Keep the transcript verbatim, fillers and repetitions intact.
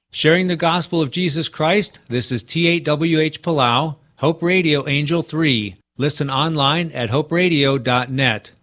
Sharing the gospel of Jesus Christ, this is T eight W H Palau, Hope Radio Angel three. Listen online at hope radio dot net.